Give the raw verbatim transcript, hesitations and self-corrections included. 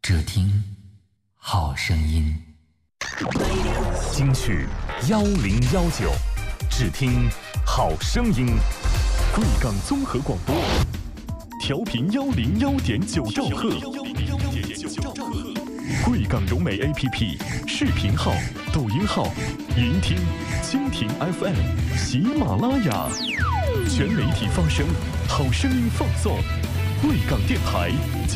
只听好声音。 京剧幺零幺九，只听好声音。贵港综合广播，调频幺零幺点九兆赫。贵港融媒 A P P 视频号、抖音号、云听、蜻蜓 F M、喜马拉雅，全媒体发声，好声音放送。贵港电台。